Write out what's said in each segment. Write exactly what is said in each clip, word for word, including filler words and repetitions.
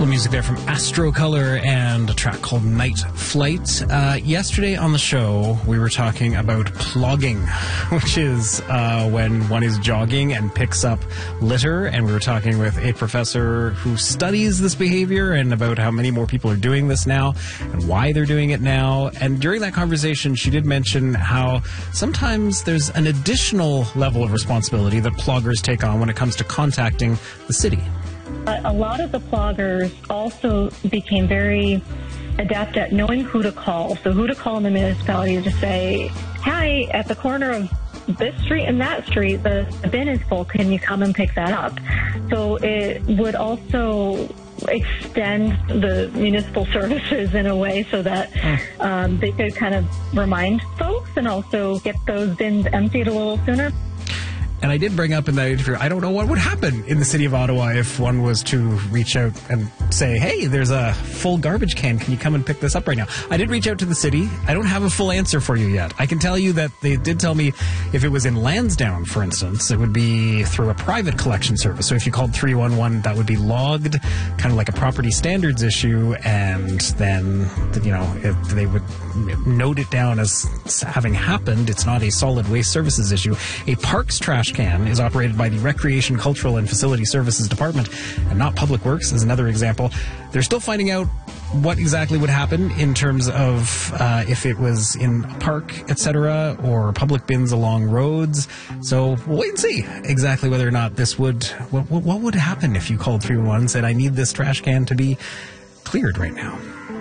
little music there from Astrocolor and a track called Night Flight. Uh, yesterday on the show, we were talking about plogging, which is uh, when one is jogging and picks up litter. And we were talking with a professor who studies this behavior and about how many more people are doing this now and why they're doing it now. And during that conversation, she did mention how sometimes there's an additional level of responsibility that ploggers take on when it comes to contacting the city. A lot of the ploggers also became very adept at knowing who to call. So who to call in the municipality to say, hi, at the corner of this street and that street, the, the bin is full. Can you come and pick that up? So it would also extend the municipal services in a way so that um, they could kind of remind folks and also get those bins emptied a little sooner. And I did bring up in that interview, I don't know what would happen in the city of Ottawa if one was to reach out and say, hey, there's a full garbage can. Can you come and pick this up right now? I did reach out to the city. I don't have a full answer for you yet. I can tell you that they did tell me if it was in Lansdowne, for instance, it would be through a private collection service. So if you called three one one, that would be logged, kind of like a property standards issue. And then, you know, if they would note it down as having happened. It's not a solid waste services issue. A parks trash can is operated by the Recreation, Cultural and Facility Services Department and not Public Works, as another example. They're still finding out what exactly would happen in terms of uh, if it was in a park, et cetera, or public bins along roads. So we'll wait and see exactly whether or not this would, what, what would happen if you called three one one and said, I need this trash can to be cleared right now.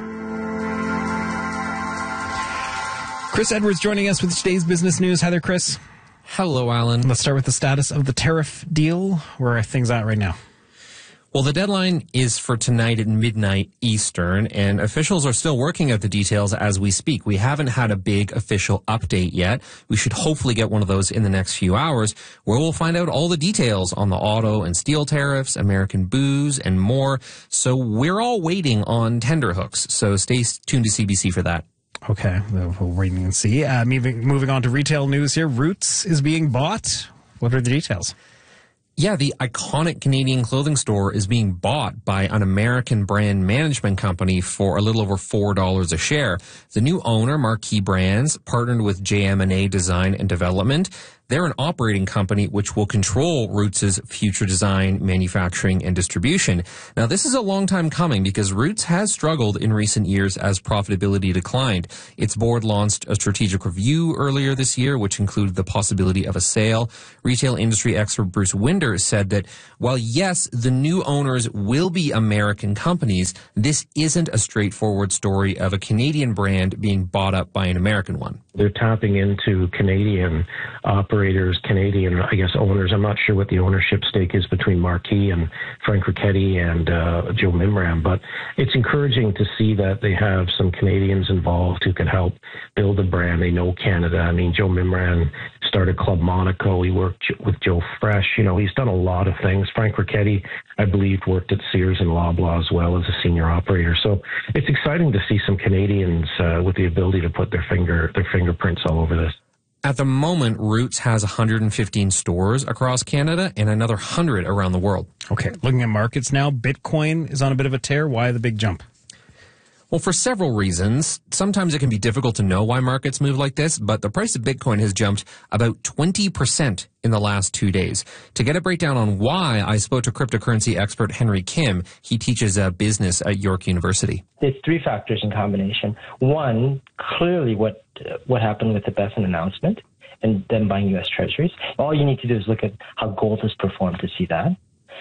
Chris Edwards joining us with today's business news. Hi there, Chris. Hello, Alan. Let's start with the status of the tariff deal. Where are things at right now? Well, the deadline is for tonight at midnight Eastern, and officials are still working out the details as we speak. We haven't had a big official update yet. We should hopefully get one of those in the next few hours, where we'll find out all the details on the auto and steel tariffs, American booze, and more. So we're all waiting on tenterhooks. So stay tuned to C B C for that. Okay, we'll wait and see. Uh, moving, moving on to retail news here. Roots is being bought. What are the details? Yeah, the iconic Canadian clothing store is being bought by an American brand management company for a little over four dollars a share. The new owner, Marquee Brands, partnered with J M and A Design and Development. They're an operating company which will control Roots' future design, manufacturing, and distribution. Now, this is a long time coming because Roots has struggled in recent years as profitability declined. Its board launched a strategic review earlier this year, which included the possibility of a sale. Retail industry expert Bruce Winder said that while, yes, the new owners will be American companies, this isn't a straightforward story of a Canadian brand being bought up by an American one. They're tapping into Canadian operators, Canadian, I guess, owners. I'm not sure what the ownership stake is between Marquee and Frank Richetti and uh, Joe Mimram, but it's encouraging to see that they have some Canadians involved who can help build a brand. They know Canada. I mean, Joe Mimram started Club Monaco. He worked with Joe Fresh. You know, he's done a lot of things. Frank Richetti, I believe, worked at Sears and Loblaw as well as a senior operator. So it's exciting to see some Canadians uh, with the ability to put their finger, their fingerprints all over this. At the moment, Roots has one hundred fifteen stores across Canada and another one hundred around the world. Okay, looking at markets now, Bitcoin is on a bit of a tear. Why the big jump? Well, for several reasons. Sometimes it can be difficult to know why markets move like this, but the price of Bitcoin has jumped about twenty percent in the last two days. To get a breakdown on why, I spoke to cryptocurrency expert Henry Kim. He teaches uh, business at York University. It's three factors in combination. One, clearly what uh, what happened with the B E F N announcement and them buying U S Treasuries. All you need to do is look at how gold has performed to see that.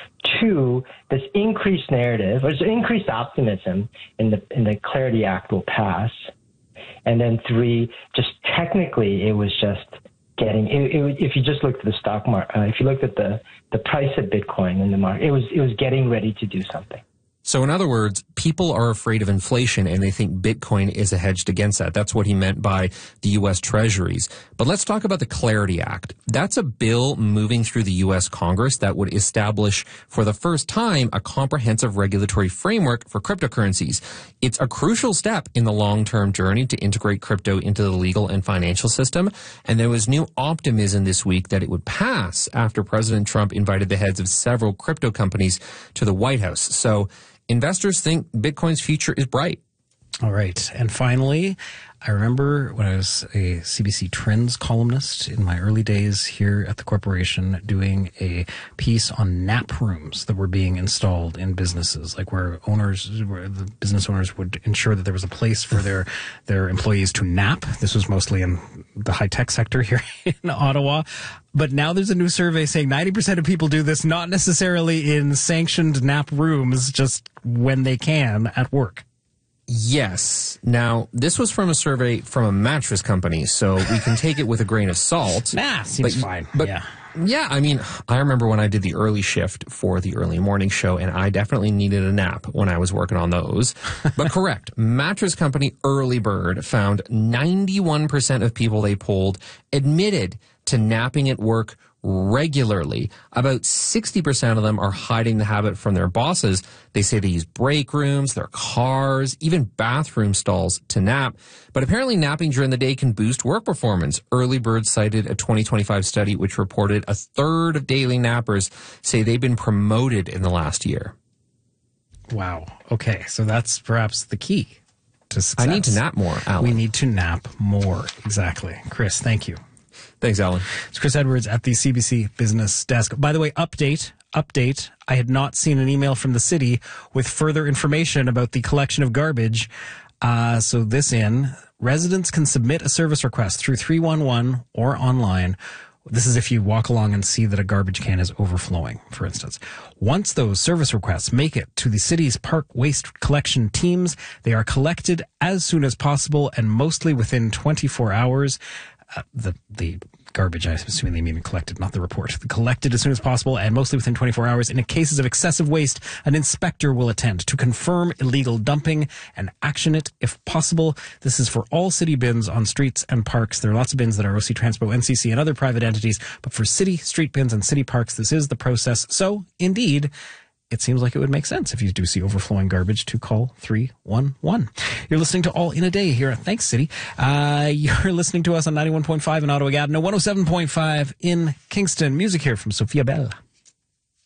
Two, this increased narrative, or this increased optimism in the in the Clarity Act will pass. And then three, just technically, it was just getting. It, it, if you just looked at the stock market, uh, if you looked at the the price of Bitcoin in the market, it was it was getting ready to do something. So in other words, people are afraid of inflation and they think Bitcoin is a hedge against that. That's what he meant by the U S Treasuries. But let's talk about the Clarity Act. That's a bill moving through the U S Congress that would establish for the first time a comprehensive regulatory framework for cryptocurrencies. It's a crucial step in the long-term journey to integrate crypto into the legal and financial system. And there was new optimism this week that it would pass after President Trump invited the heads of several crypto companies to the White House. So investors think Bitcoin's future is bright. All right. And finally, I remember when I was a C B C Trends columnist in my early days here at the corporation doing a piece on nap rooms that were being installed in businesses, like where owners, where the business owners would ensure that there was a place for their, their employees to nap. This was mostly in the high-tech sector here in Ottawa. But now there's a new survey saying ninety percent of people do this, not necessarily in sanctioned nap rooms, just when they can at work. Yes. Now, this was from a survey from a mattress company, so we can take it with a grain of salt. Nah, seems but, fine. But, yeah. Yeah, I mean, I remember when I did the early shift for the early morning show, and I definitely needed a nap when I was working on those. But correct, mattress company Early Bird found ninety-one percent of people they polled admitted to napping at work regularly. About sixty percent of them are hiding the habit from their bosses. They say they use break rooms, their cars, even bathroom stalls to nap. But apparently napping during the day can boost work performance. Early Bird cited a twenty twenty-five study which reported a third of daily nappers say they've been promoted in the last year. Wow. Okay. So that's perhaps the key to success. I need to nap more, Alan. We need to nap more. Exactly. Chris, thank you. Thanks, Alan. It's Chris Edwards at the C B C Business Desk. By the way, update, update. I had not seen an email from the city with further information about the collection of garbage. Uh, so this in, residents can submit a service request through three one one or online. This is if you walk along and see that a garbage can is overflowing, for instance. Once those service requests make it to the city's park waste collection teams, they are collected as soon as possible and mostly within twenty-four hours. Uh, the the garbage, I'm assuming they mean collected, not the report. Collected as soon as possible and mostly within twenty-four hours. And in cases of excessive waste, an inspector will attend to confirm illegal dumping and action it if possible. This is for all city bins on streets and parks. There are lots of bins that are O C Transpo, N C C, and other private entities. But for city street bins and city parks, this is the process. So, indeed, it seems like it would make sense if you do see overflowing garbage to call three one one. You're listening to All in a Day here at Thanks City. Uh, you're listening to us on ninety-one point five in Ottawa-Gatineau, one oh seven point five in Kingston. Music here from Sophia Bell.